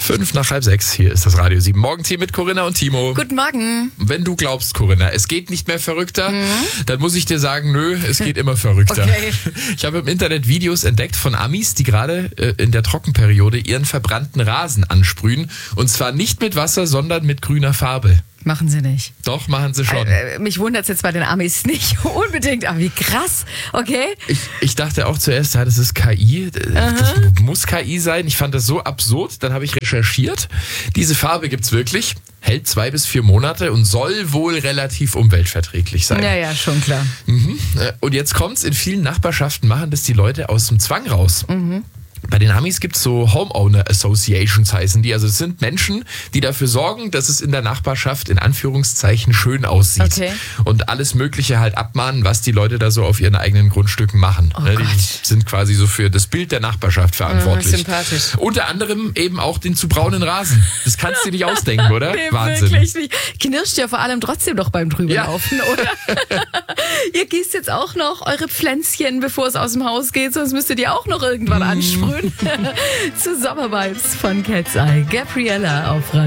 5:05, hier ist das Radio 7 Morgenteam mit Corinna und Timo. Guten Morgen. Wenn du glaubst, Corinna, es geht nicht mehr verrückter, dann muss ich dir sagen, nö, es geht immer verrückter. Okay. Ich habe im Internet Videos entdeckt von Amis, die gerade in der Trockenperiode ihren verbrannten Rasen ansprühen. Und zwar nicht mit Wasser, sondern mit grüner Farbe. Machen sie nicht. Doch, machen sie schon. Mich wundert es jetzt bei den Amis nicht unbedingt, aber wie krass, okay? Ich dachte auch zuerst, ja, das ist KI, das muss KI sein. Ich fand das so absurd, dann habe ich recherchiert. Diese Farbe gibt's wirklich, hält 2 bis 4 Monate und soll wohl relativ umweltverträglich sein. Ja, schon klar. Und jetzt kommt's, in vielen Nachbarschaften machen das die Leute aus dem Zwang raus. Bei den Amis gibt's so Homeowner Associations, heißen die. Also es sind Menschen, die dafür sorgen, dass es in der Nachbarschaft in Anführungszeichen schön aussieht. Okay. Und alles Mögliche halt abmahnen, was die Leute da so auf ihren eigenen Grundstücken machen. Oh Die Gott. sind quasi so für das Bild der Nachbarschaft verantwortlich. Sympathisch. Unter anderem eben auch den zu braunen Rasen. Das kannst du dir nicht ausdenken, oder? Nee, Wahnsinn. wirklich nicht. Knirscht ja vor allem trotzdem noch beim Drüberlaufen, oder? Ihr gießt jetzt auch noch eure Pflänzchen, bevor es aus dem Haus geht, sonst müsstet ihr auch noch irgendwann ansprühen. Zu Sommervibes von Cat's Eye. Gabriella auf Radio